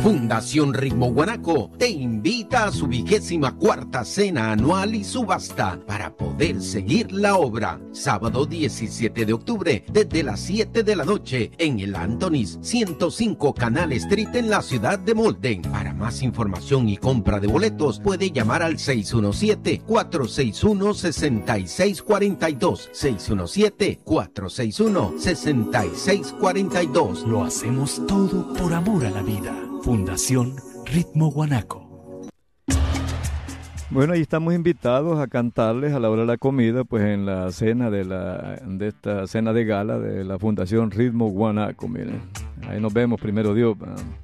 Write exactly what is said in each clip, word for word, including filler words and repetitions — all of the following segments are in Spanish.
Fundación Ritmo Guanaco te invita a su vigésima cuarta cena anual y subasta para poder seguir la obra. Sábado diecisiete de octubre desde las siete de la noche en el Anthony's ciento cinco Canal Street en la ciudad de Molden. Para más información y compra de boletos puede llamar al seis uno siete, cuatro seis uno, seis seis cuatro dos. seis uno siete, cuatro seis uno, seis seis cuatro dos. Lo hacemos todo por amor a la vida. Fundación Ritmo Guanaco. Bueno, ahí estamos invitados a cantarles a la hora de la comida, pues en la cena de la de esta cena de gala de la Fundación Ritmo Guanaco, miren. Ahí nos vemos, primero Dios.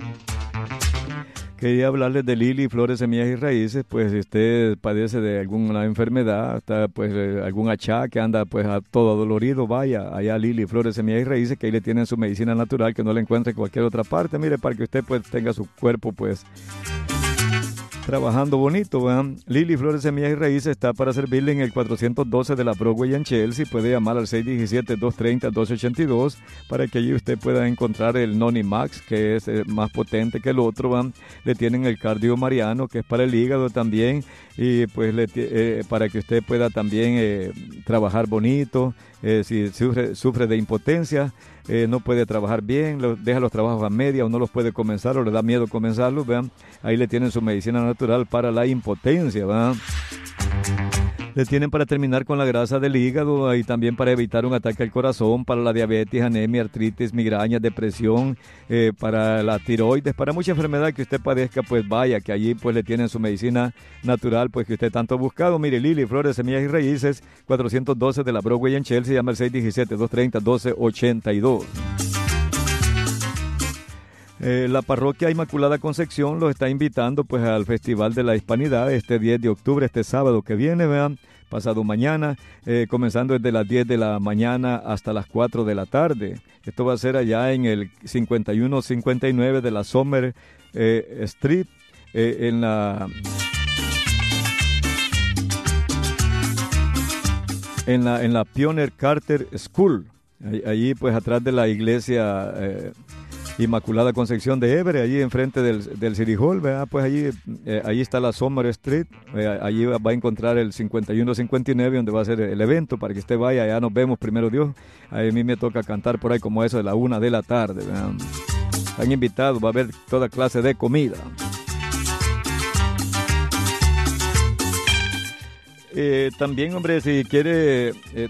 Quería hablarles de Lili, Flores, Semillas y Raíces. Pues si usted padece de alguna enfermedad, está, pues eh, algún achaque, anda pues a todo dolorido, vaya allá a Lili, Flores, Semillas y Raíces, que ahí le tienen su medicina natural que no la encuentre en cualquier otra parte. Mire, para que usted pues tenga su cuerpo pues trabajando bonito, ¿verdad? Lili, Flores, Semillas y Raíces está para servirle en el cuatrocientos doce de la Broadway en Chelsea. Puede llamar al seis uno siete, dos tres cero, dos ocho dos para que allí usted pueda encontrar el Noni Max, que es eh, más potente que el otro, ¿verdad? Le tienen el Cardio Mariano, que es para el hígado también, y pues le, eh, para que usted pueda también eh, trabajar bonito. Eh, si sufre, sufre de impotencia, eh, no puede trabajar bien, lo, deja los trabajos a media o no los puede comenzar o le da miedo comenzarlos, vean, ahí le tienen su medicina natural para la impotencia, ¿verdad? Le tienen para terminar con la grasa del hígado y también para evitar un ataque al corazón, para la diabetes, anemia, artritis, migrañas, depresión, eh, para la tiroides, para mucha enfermedad que usted padezca, pues vaya, que allí pues le tienen su medicina natural, pues que usted tanto ha buscado. Mire, Lili, Flores, Semillas y Raíces, cuatrocientos doce de la Broadway en Chelsea, llama al seis uno siete, dos tres cero, uno dos ocho dos. Eh, la parroquia Inmaculada Concepción los está invitando pues al Festival de la Hispanidad este diez de octubre, este sábado que viene, vean, pasado mañana, eh, comenzando desde las diez de la mañana hasta las cuatro de la tarde. Esto va a ser allá en el cincuenta y uno cincuenta y nueve de la Summer eh, Street, eh, en la... En la, en la Pioneer Carter School, allí pues atrás de la iglesia eh, Inmaculada Concepción de Évere, allí enfrente del, del City Hall, ¿verdad? Pues allí, eh, allí está la Summer Street, eh, allí va, va a encontrar el cincuenta y uno cincuenta y nueve donde va a ser el evento, para que usted vaya, allá nos vemos primero Dios. A mí me toca cantar por ahí como eso de la una de la tarde, ¿verdad? Están invitados, va a haber toda clase de comida. Eh, también, hombre, si quiere eh,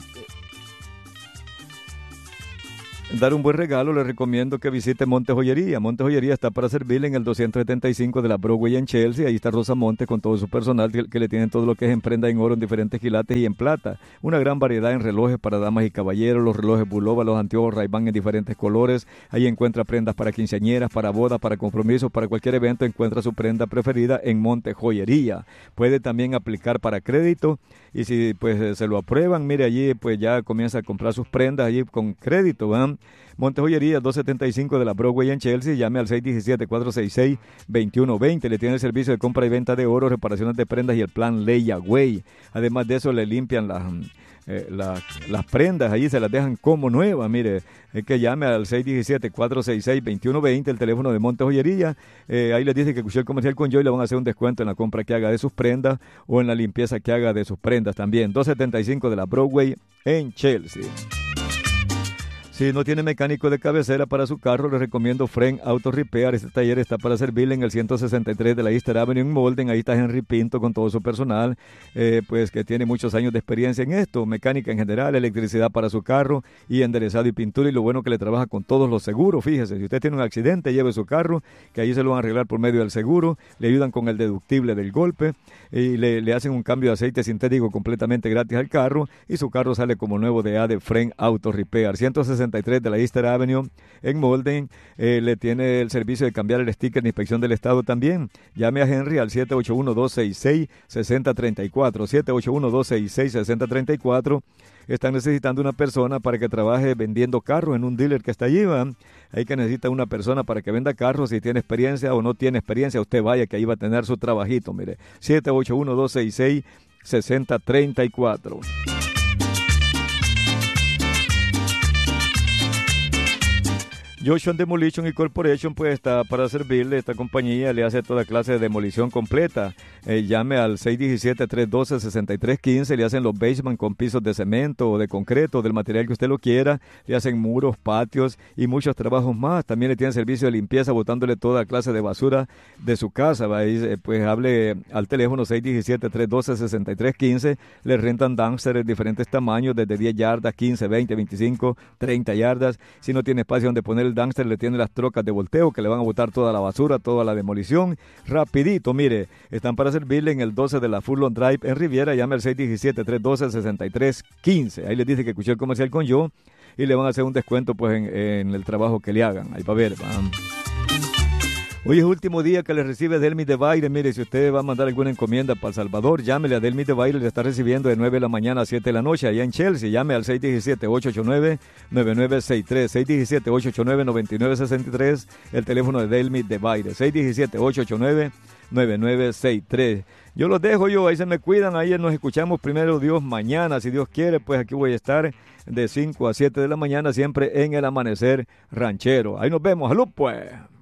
dar un buen regalo, le recomiendo que visite Monte Joyería. Monte Joyería está para servirle en el doscientos setenta y cinco de la Broadway en Chelsea. Ahí está Rosa Monte con todo su personal que, que le tienen todo lo que es en prenda en oro, en diferentes quilates y en plata. Una gran variedad en relojes para damas y caballeros, los relojes Bulova, los anteojos Ray-Ban en diferentes colores. Ahí encuentra prendas para quinceañeras, para bodas, para compromisos, para cualquier evento. Encuentra su prenda preferida en Monte Joyería. Puede también aplicar para crédito y si pues se lo aprueban, mire, allí pues ya comienza a comprar sus prendas allí con crédito, ¿verdad? Monte Joyería, doscientos setenta y cinco de la Broadway en Chelsea. Llame al seis uno siete, cuatro seis seis, dos uno dos cero. Le tiene el servicio de compra y venta de oro, reparaciones de prendas y el plan Layaway. Además de eso, le limpian las, eh, las, las prendas. Allí se las dejan como nuevas. Mire, es que llame al seis uno siete, cuatro seis seis, dos uno dos cero, el teléfono de Monte Joyería. Eh, ahí les dice que escuchó el comercial con yo y le van a hacer un descuento en la compra que haga de sus prendas o en la limpieza que haga de sus prendas también. doscientos setenta y cinco de la Broadway en Chelsea. Si no tiene mecánico de cabecera para su carro, le recomiendo Fren Auto Repair. Este taller está para servirle en el ciento sesenta y tres de la Easter Avenue en Molden. Ahí está Henry Pinto con todo su personal, eh, pues que tiene muchos años de experiencia en esto. Mecánica en general, electricidad para su carro y enderezado y pintura. Y lo bueno que le trabaja con todos los seguros. Fíjese, si usted tiene un accidente, lleve su carro, que ahí se lo van a arreglar por medio del seguro. Le ayudan con el deductible del golpe y le, le hacen un cambio de aceite sintético completamente gratis al carro. Y su carro sale como nuevo de A de Fren Auto Repair. ciento sesenta y tres de la Easter Avenue en Molden. Eh, le tiene el servicio de cambiar el sticker de inspección del estado también. Llame a Henry al siete ocho uno, dos seis seis, seis cero tres cuatro, siete ocho uno, dos seis seis, seis cero tres cuatro. Están necesitando una persona para que trabaje vendiendo carros en un dealer que está allí, ¿va? Hay que necesita una persona para que venda carros. Si tiene experiencia o no tiene experiencia, usted vaya que ahí va a tener su trabajito, mire, siete ocho uno, dos seis seis, seis cero tres cuatro. Joshua Demolition y Corporation pues está para servirle. Esta compañía le hace toda clase de demolición completa. Eh, llame al seis uno siete, tres uno dos, seis tres uno cinco. Le hacen los basement con pisos de cemento o de concreto, del material que usted lo quiera. Le hacen muros, patios y muchos trabajos más. También le tienen servicio de limpieza botándole toda clase de basura de su casa. ¿Va? Y, eh, pues hable al teléfono seis uno siete, tres uno dos, seis tres uno cinco. Le rentan dumpsters de diferentes tamaños, desde diez yardas, quince, veinte, veinticinco, treinta yardas. Si no tiene espacio donde poner el dumpster, le tiene las trocas de volteo que le van a botar toda la basura, toda la demolición. Rapidito, mire, están para servirle en el doce de la Furlong Drive en Riviera. Llame al seis uno siete, tres uno dos, seis tres uno cinco. Ahí les dice que escuché el comercial con yo y le van a hacer un descuento pues en, en el trabajo que le hagan. Ahí va a ver. Va. Hoy es el último día que le recibe Delmi de Baile. Mire, si usted va a mandar alguna encomienda para El Salvador, llámele a Delmi de Baile. Le está recibiendo de nueve de la mañana a siete de la noche allá en Chelsea. Llame al seis uno siete, ocho ocho nueve, nueve nueve seis tres. seis uno siete, ocho ocho nueve, nueve nueve seis tres. El teléfono de Delmi de Baile. seis uno siete, ocho ocho nueve, nueve nueve seis tres. Yo los dejo yo, ahí se me cuidan. Ahí nos escuchamos primero Dios mañana. Si Dios quiere, pues aquí voy a estar de cinco a siete de la mañana, siempre en el Amanecer Ranchero. Ahí nos vemos. ¡Salud, pues!